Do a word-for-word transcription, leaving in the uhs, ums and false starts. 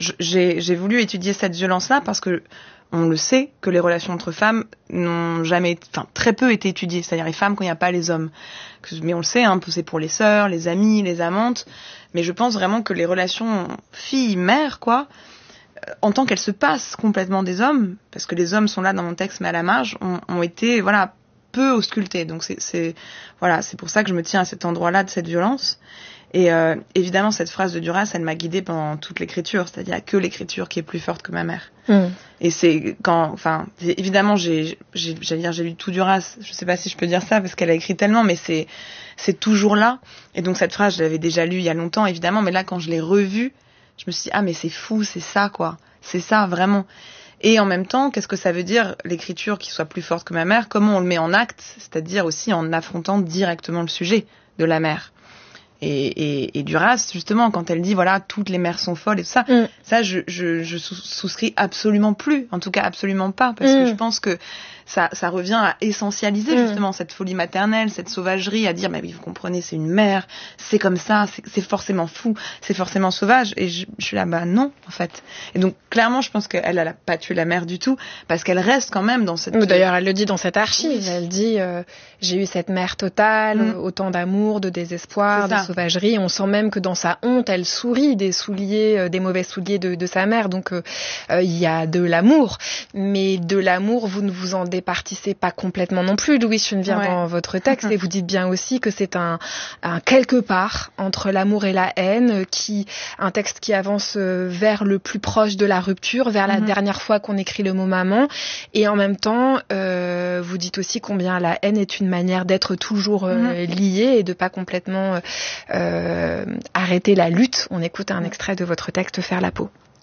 j'ai, j'ai voulu étudier cette violence-là parce que on le sait que les relations entre femmes n'ont jamais, enfin très peu été étudiées. C'est-à-dire les femmes quand il n'y a pas les hommes. Mais on le sait, hein, c'est pour les sœurs, les amies, les amantes. Mais je pense vraiment que les relations filles-mères, quoi, en tant qu'elles se passent complètement des hommes, parce que les hommes sont là dans mon texte, mais à la marge, ont, ont été, voilà, peu auscultés. Donc c'est, c'est, voilà, c'est pour ça que je me tiens à cet endroit-là de cette violence. Et euh, évidemment, cette phrase de Duras, elle m'a guidée pendant toute l'écriture. C'est-à-dire, il n'y a que l'écriture qui est plus forte que ma mère. Mm. Et c'est quand, enfin, évidemment, j'ai, j'ai, j'allais dire, j'ai lu tout Duras. Je sais pas si je peux dire ça parce qu'elle a écrit tellement, mais c'est, c'est toujours là. Et donc cette phrase, je l'avais déjà lue il y a longtemps, évidemment, mais là, quand je l'ai revue, je me suis dit, ah, mais c'est fou, c'est ça, quoi. C'est ça, vraiment. Et en même temps, qu'est-ce que ça veut dire, l'écriture qui soit plus forte que ma mère? Comment on le met en acte? C'est-à-dire aussi en affrontant directement le sujet de la mère. Et, et, et Duras, justement, quand elle dit, voilà, toutes les mères sont folles et tout ça, mm. ça, je, je, je souscris absolument plus. En tout cas, absolument pas. Parce mm. que je pense que ça, ça revient à essentialiser, mm. justement, cette folie maternelle, cette sauvagerie, à dire, mais oui, vous comprenez, c'est une mère, c'est comme ça, c'est, c'est forcément fou, c'est forcément sauvage. Et je, je suis là, bah non, en fait. Et donc, clairement, je pense qu'elle, elle a pas tué la mère du tout, parce qu'elle reste quand même dans cette... D'ailleurs, elle le dit dans cette archive. Oui. Elle dit, euh, j'ai eu cette mère totale, mm. autant d'amour, de désespoir, de sauvagerie. On sent même que dans sa honte, elle sourit des souliers, euh, des mauvais souliers de, de sa mère. Donc, il euh, euh, y a de l'amour. Mais de l'amour, vous ne vous en départissez pas complètement non plus, Louise Chenevière, ouais. dans votre texte. Et vous dites bien aussi que c'est un, un quelque part entre l'amour et la haine, qui, un texte qui avance vers le plus proche de la rupture, vers la mm-hmm. dernière fois qu'on écrit le mot maman. Et en même temps, euh, vous dites aussi combien la haine est une manière d'être toujours euh, mm-hmm. liée et de pas complètement... Euh, Euh, arrêter la lutte. On écoute un extrait de votre texte, Faire la peau.